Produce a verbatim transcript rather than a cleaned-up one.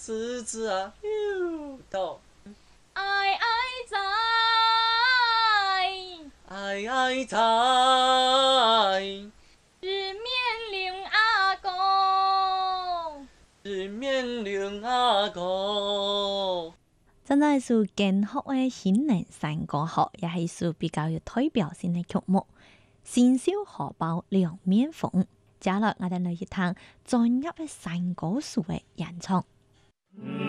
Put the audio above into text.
獅子啊，喲到， 哀哀哉， 哀哀哉， 日冕領阿哥， 日冕領阿哥。 真係屬建學嘅新人山歌曲，也係屬比較有代表性嘅曲目。新繡荷包兩面鳳，接落我哋嚟一趟專業嘅山歌手嘅演唱。